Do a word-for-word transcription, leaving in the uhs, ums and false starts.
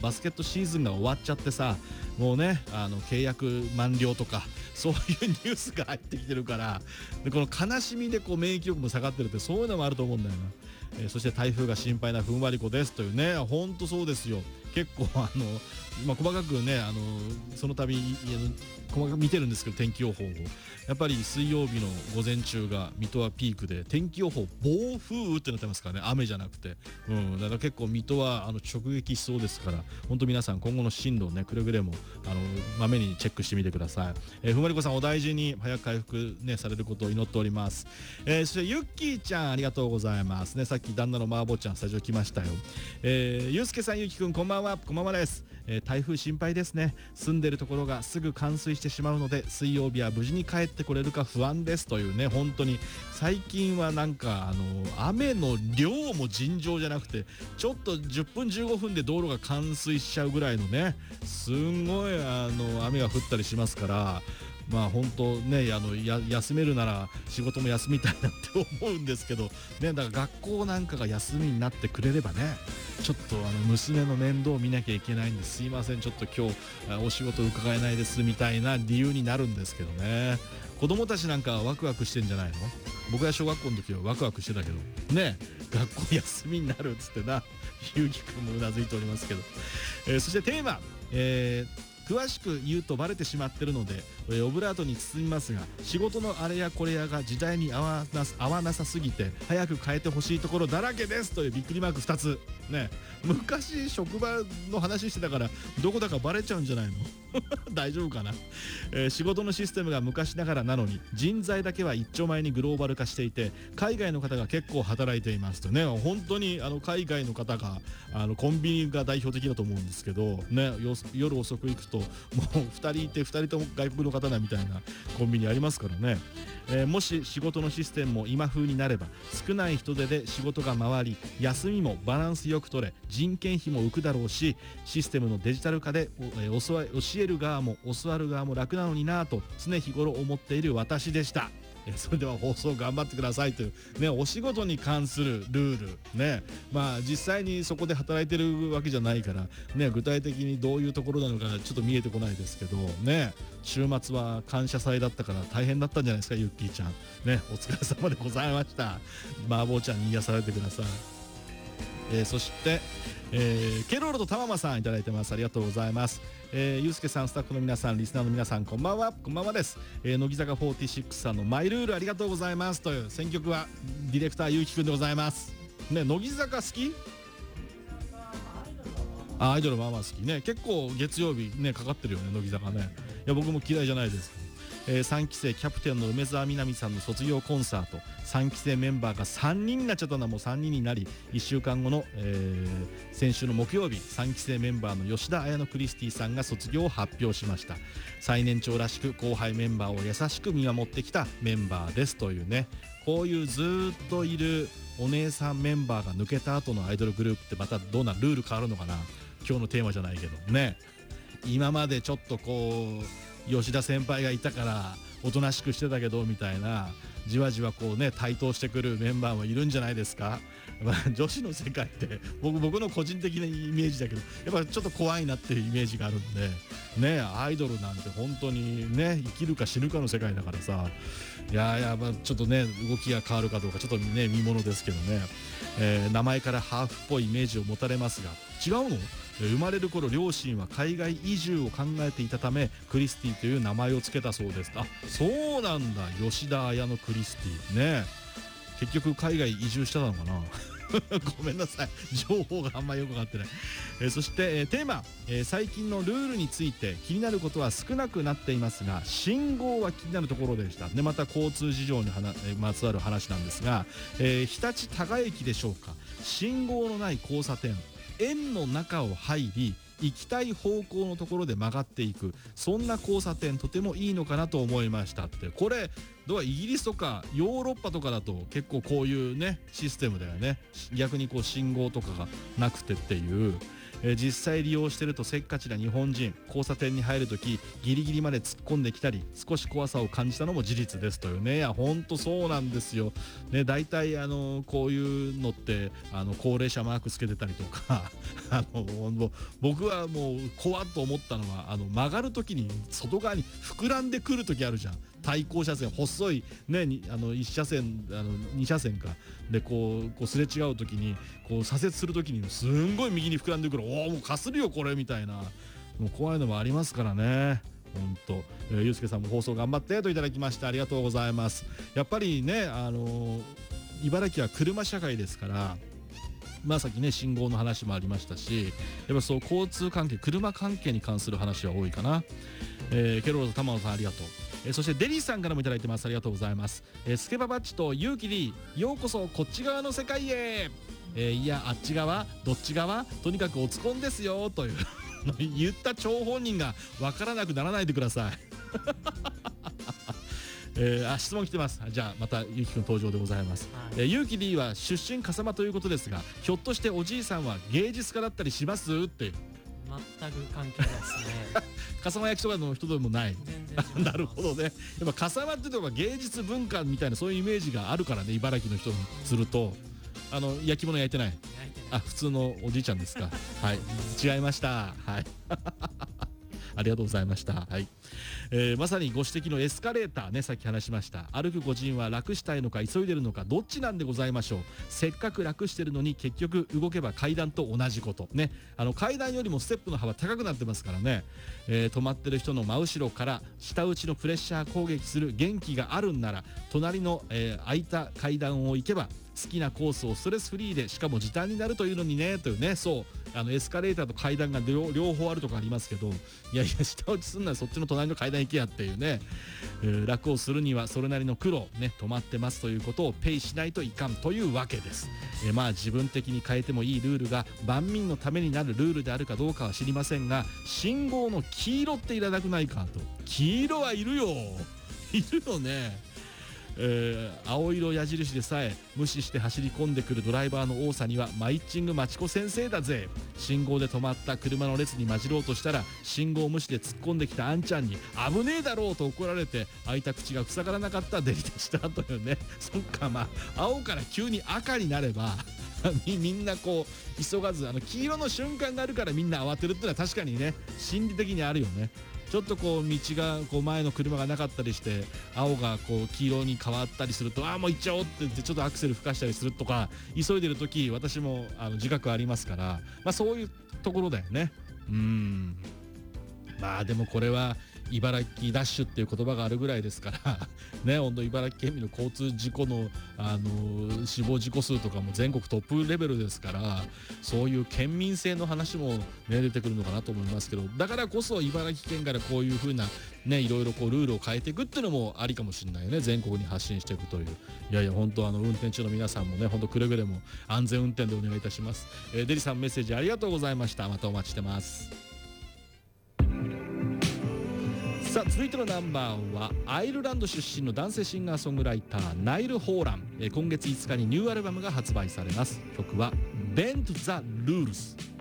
バスケットシーズンが終わっちゃってさ、もうねあの契約満了とかそういうニュースが入ってきてるから、でこの悲しみでこう免疫力も下がってるって、そういうのもあると思うんだよな。えー、そして台風が心配なふんわり子ですというね、ほんとそうですよ。結構あの、まあ、細かくねあのその度細かく見てるんですけど、天気予報をやっぱり水曜日の午前中が水戸はピークで、天気予報暴風雨ってなってますからね、雨じゃなくて、うん、だから結構水戸はあの直撃しそうですから、本当皆さん今後の進路をねくれぐれもあのまめにチェックしてみてください。えー、ふんわりこさんお大事に早く回復ねされることを祈っております。えー、そしてゆっきーちゃんありがとうございますね。さっき旦那のマーボーちゃんスタジオ来ましたよ。えー、ゆうすけさんゆうきくんこんばんは。こんばんはです。えー、台風心配ですね。住んでるところがすぐ冠水してしまうので、水曜日は無事に帰ってこれるか不安ですというね、本当に最近はなんかあの雨の量も尋常じゃなくて、ちょっとじゅっぷんじゅうごふんで道路が冠水しちゃうぐらいのね、すんごいあの雨が降ったりしますから、まあ本当ねあのや休めるなら仕事も休みたいなって思うんですけどね。だから学校なんかが休みになってくれればね、ちょっとあの娘の面倒を見なきゃいけないんで、すいませんちょっと今日お仕事伺えないですみたいな理由になるんですけどね。子供たちなんかワクワクしてんじゃないの。僕が小学校の時はワクワクしてたけどね、学校休みになるっつってな、ゆうきくんもうなずいておりますけど、えー、そしてテーマ、えー詳しく言うとバレてしまってるので、えー、オブラートに包みますが、仕事のあれやこれやが時代に合わな合わなさすぎて早く変えてほしいところだらけですというびっくりマークふたつね。昔職場の話してたからどこだかバレちゃうんじゃないの大丈夫かな。えー、仕事のシステムが昔ながらなのに人材だけは一丁前にグローバル化していて、海外の方が結構働いていますとね。本当にあの海外の方があのコンビニが代表的だと思うんですけどね、夜遅く行くともうふたりいてふたりとも外国の方だみたいなコンビニありますからね。えー、もし仕事のシステムも今風になれば、少ない人手で仕事が回り、休みもバランスよく取れ、人件費も浮くだろうし、システムのデジタル化で、えー、教え教える側も教わる側も楽なのになぁと常日頃思っている私でした。えそれでは放送頑張ってくださいというね、お仕事に関するルールね。まあ実際にそこで働いてるわけじゃないからね、具体的にどういうところなのかちょっと見えてこないですけどね。週末は感謝祭だったから大変だったんじゃないですか、ゆっきーちゃんね。お疲れ様でございました。マーボーちゃんに癒されてください。えー、そしてえー、ケロロとたままさんいただいてます。ありがとうございます。えー、ゆうすけさん、スタッフの皆さん、リスナーの皆さん、こんばんは。こんばんはです。えー、乃木坂フォーティシックスさんのマイルールありがとうございますという選曲はディレクターゆうきくんでございますね。乃木坂好き？あ、アイドルまあまあ好きね。結構月曜日ねかかってるよね、乃木坂ね。いや僕も嫌いじゃないです。えー、さんき生キャプテンの梅澤美波さんの卒業コンサート、さんき生メンバーがさんにんになっちゃったのはもうさんにんになり、いっしゅうかんごの、えー、先週の木曜日、さんき生メンバーの吉田彩乃クリスティさんが卒業を発表しました。最年長らしく後輩メンバーを優しく見守ってきたメンバーですというね。こういうずっといるお姉さんメンバーが抜けた後のアイドルグループってまたどうなルール変わるのかな。今日のテーマじゃないけどね。今までちょっとこう吉田先輩がいたからおとなしくしてたけどみたいな、じわじわこうね台頭してくるメンバーもいるんじゃないですか。まあ、女子の世界って僕僕の個人的なイメージだけど、やっぱちょっと怖いなっていうイメージがあるんでね。アイドルなんて本当にね生きるか死ぬかの世界だからさ、いやいや、まあ、ちょっとね動きが変わるかどうかちょっとね見ものですけどね。えー、名前からハーフっぽいイメージを持たれますが、違うの？生まれる頃両親は海外移住を考えていたためクリスティという名前を付けたそうです。あ、そうなんだ。吉田彩乃クリスティね。結局海外移住したのかなごめんなさい、情報があんまりよく分かってない。えー、そして、えー、テーマ、えー、最近のルールについて気になることは少なくなっていますが、信号は気になるところでした。でまた交通事情にはな、えー、まつわる話なんですが、えー、日立多賀駅でしょうか。信号のない交差点、円の中を入り行きたい方向のところで曲がっていく、そんな交差点とてもいいのかなと思いましたって。これどうはイギリスとかヨーロッパとかだと結構こういうねシステムだよね。逆にこう信号とかがなくてっていう、 えー、実際利用してるとせっかちな日本人、交差点に入るときギリギリまで突っ込んできたり少し怖さを感じたのも事実ですというね。いやほんとそうなんですよね。大体あのこういうのってあの高齢者マークつけてたりとかあの僕はもう怖っと思ったのはあの曲がるときに外側に膨らんでくるときあるじゃん。対向車線細いね、にあのいち車線あのに車線かでこうこうすれ違うときにこう左折するときにすんごい右に膨らんでくる、おおもうかするよこれみたいな、もう怖いのもありますからね。本当、えー、ゆうすけさんも放送頑張ってといただきましてありがとうございます。やっぱりねあのー、茨城は車社会ですから、まあさっきね信号の話もありましたし、やっぱそう交通関係車関係に関する話は多いかな。えー、ケロロと玉野さんありがとう。えー、そしてデリーさんからもいただいてます。ありがとうございます。えー、スケババッチとユウキリようこそこっち側の世界へ。えー、いやあっち側どっち側とにかくおつこんですよという言った張本人が分からなくならないでくださいえー、あ質問来てます。じゃあまたゆうきくん登場でございます。はい、えー、ゆうき D は出身笠間ということですが、ひょっとしておじいさんは芸術家だったりしますって全く関係ないですね笠間焼きそばの人でもない。 全然違いますなるほどね。やっぱ笠間っていうのは芸術文化みたいなそういうイメージがあるからね、茨城の人にすると。あの焼き物焼いてない。 焼いてない。 あ普通のおじいちゃんですかはい違いましたはいありがとうございました。はい、えー、まさにご指摘のエスカレーターね、さっき話しました。歩く御人は楽したいのか急いでるのかどっちなんでございましょう。せっかく楽してるのに結局動けば階段と同じことね。あの階段よりもステップの幅高くなってますからね、えー、止まってる人の真後ろから下打ちのプレッシャー攻撃する元気があるんなら隣の、えー、空いた階段を行けば好きなコースをストレスフリーでしかも時短になるというのにねというね。そうあのエスカレーターと階段が 両, 両方あるとかありますけど、いやいや下打ちすんならそっちの隣の階段行けやっていうね、えー、楽をするにはそれなりの苦労ね止まってますということをペイしないといかんというわけです。えー、まあ自分的に変えてもいいルールが万民のためになるルールであるかどうかは知りませんが、信号の黄色っていらなくないかと。黄色はいるよいるよね。えー、青色矢印でさえ無視して走り込んでくるドライバーの多さにはマイッチングマチコ先生だぜ。信号で止まった車の列に混じろうとしたら信号無視で突っ込んできたあんちゃんに危ねえだろうと怒られて開いた口が塞がらなかったデリでしたというね。そっか、まあ青から急に赤になればみ, みんなこう急がず、あの黄色の瞬間があるからみんな慌てるっていうのは確かにね心理的にあるよね。ちょっとこう道がこう前の車がなかったりして青がこう黄色に変わったりすると、ああもう行っちゃおうって言ってちょっとアクセル吹かしたりするとか、急いでる時私もあの自覚ありますから、まあそういうところだよね。うーんまあでもこれは茨城ダッシュっていう言葉があるぐらいですからね、本当茨城県民の交通事故の、あの死亡事故数とかも全国トップレベルですから、そういう県民性の話も、ね、出てくるのかなと思いますけど、だからこそ茨城県からこういう風なねいろいろこうルールを変えていくっていうのもありかもしれないよね。全国に発信していくという。いやいや本当あの運転中の皆さんもね本当くれぐれも安全運転でお願いいたします。えー、デリさんメッセージありがとうございました。またお待ちしてます。さあ続いてのナンバーはアイルランド出身の男性シンガーソングライターナイル・ホーラン。えー、今月いつかにニューアルバムが発売されます。曲は Bend the Rules。